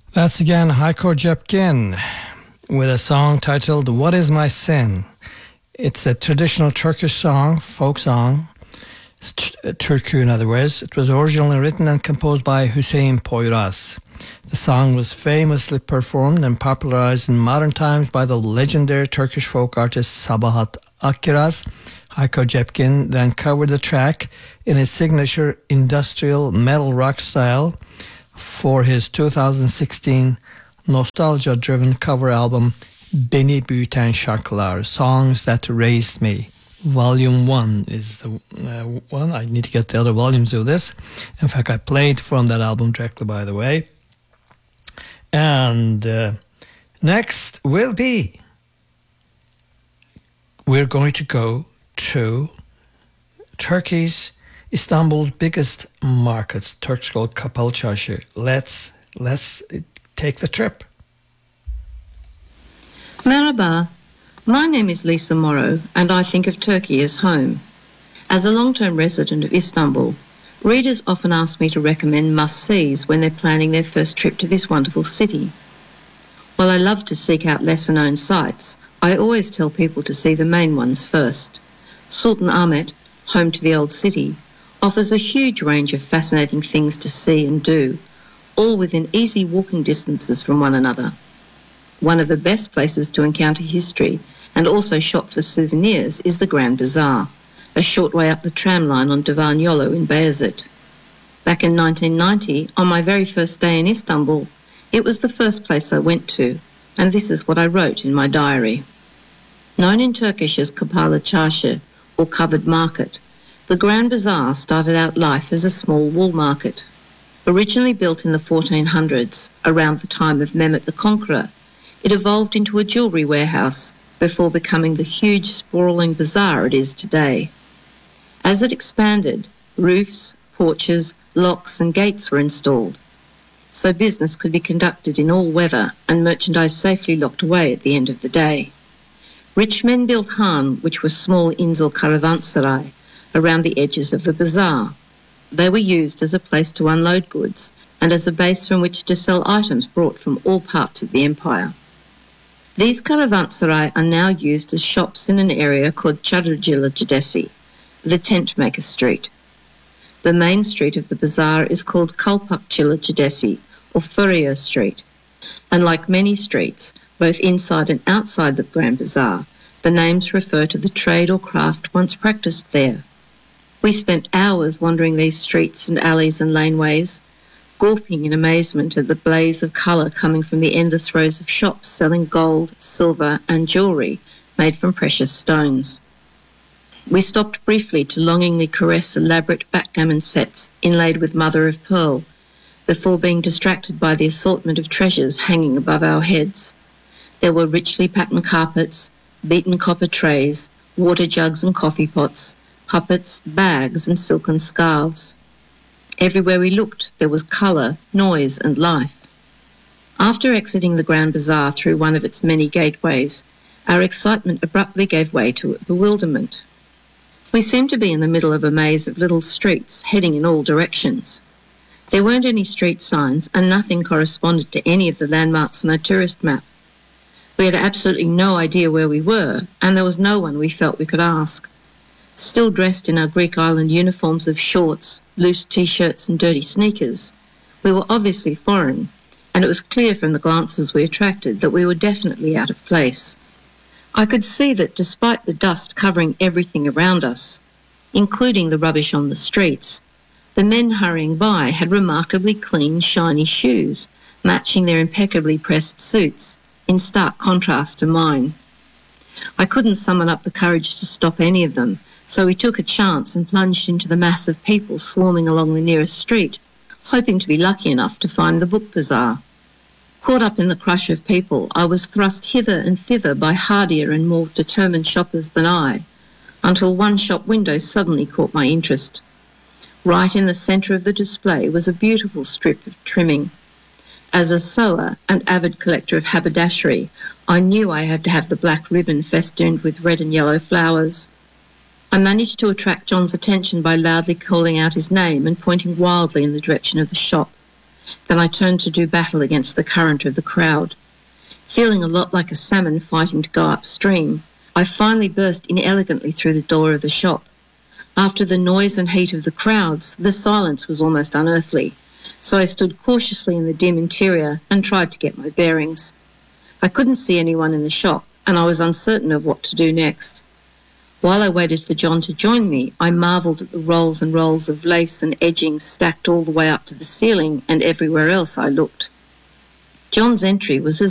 That's again Hayko Cepkin with a song titled What Is My Sin? It's a traditional Turkish song, folk song, Türkü in other words. It was originally written and composed by Hüseyin Poyraz. The song was famously performed and popularized in modern times by the legendary Turkish folk artist Sabahat Akkiraz. Hayko Cepkin then covered the track in his signature industrial metal rock style for his 2016 nostalgia-driven cover album Beni Büyüten Şarkılar, Songs That Raised Me. Volume 1 is the one. I need to get the other volumes of this. In fact, I played from that album directly, by the way. And next will be, we're going to go to Turkey's Istanbul's biggest markets, Turks called Kapalı Çarşı. Let's take the trip. Merhaba, my name is Lisa Morrow and I think of Turkey as home. As a long-term resident of Istanbul, readers often ask me to recommend must-sees when they're planning their first trip to this wonderful city. While I love to seek out lesser-known sites, I always tell people to see the main ones first. Sultanahmet, home to the old city, offers a huge range of fascinating things to see and do, all within easy walking distances from one another. One of the best places to encounter history and also shop for souvenirs is the Grand Bazaar, a short way up the tram line on Divan Yolu in Beyazıt. Back in 1990, on my very first day in Istanbul, it was the first place I went to, and this is what I wrote in my diary. Known in Turkish as Kapalı Çarşı, or covered market, the Grand Bazaar started out life as a small wool market. Originally built in the 1400s, around the time of Mehmet the Conqueror, it evolved into a jewellery warehouse before becoming the huge sprawling bazaar it is today. As it expanded, roofs, porches, locks and gates were installed, so business could be conducted in all weather and merchandise safely locked away at the end of the day. Rich men built khan, which were small inns or caravanserai, around the edges of the bazaar. They were used as a place to unload goods and as a base from which to sell items brought from all parts of the empire. These caravanserai are now used as shops in an area called Çadırcılar Caddesi, the tent maker street. The main street of the bazaar is called Kalpakçılar Caddesi, or Furrier Street. And like many streets, both inside and outside the Grand Bazaar, the names refer to the trade or craft once practiced there. We spent hours wandering these streets and alleys and laneways, gawping in amazement at the blaze of colour coming from the endless rows of shops selling gold, silver and jewellery made from precious stones. We stopped briefly to longingly caress elaborate backgammon sets inlaid with mother of pearl, before being distracted by the assortment of treasures hanging above our heads. There were richly patterned carpets, beaten copper trays, water jugs and coffee pots, puppets, bags and silken scarves. Everywhere we looked, there was colour, noise and life. After exiting the Grand Bazaar through one of its many gateways, our excitement abruptly gave way to bewilderment. We seemed to be in the middle of a maze of little streets heading in all directions. There weren't any street signs and nothing corresponded to any of the landmarks on our tourist map. We had absolutely no idea where we were, and there was no one we felt we could ask. Still dressed in our Greek island uniforms of shorts, loose T-shirts and dirty sneakers, we were obviously foreign, and it was clear from the glances we attracted that we were definitely out of place. I could see that despite the dust covering everything around us, including the rubbish on the streets, the men hurrying by had remarkably clean, shiny shoes, matching their impeccably pressed suits, in stark contrast to mine. I couldn't summon up the courage to stop any of them, so we took a chance and plunged into the mass of people swarming along the nearest street, hoping to be lucky enough to find the book bazaar. Caught up in the crush of people, I was thrust hither and thither by hardier and more determined shoppers than I, until one shop window suddenly caught my interest. Right in the centre of the display was a beautiful strip of trimming. As a sewer and avid collector of haberdashery, I knew I had to have the black ribbon festooned with red and yellow flowers. I managed to attract John's attention by loudly calling out his name and pointing wildly in the direction of the shop. Then I turned to do battle against the current of the crowd. Feeling a lot like a salmon fighting to go upstream, I finally burst inelegantly through the door of the shop. After the noise and heat of the crowds, the silence was almost unearthly, so I stood cautiously in the dim interior and tried to get my bearings. I couldn't see anyone in the shop, and I was uncertain of what to do next. While I waited for John to join me, I marvelled at the rolls and rolls of lace and edging stacked all the way up to the ceiling and everywhere else I looked. John's entry was as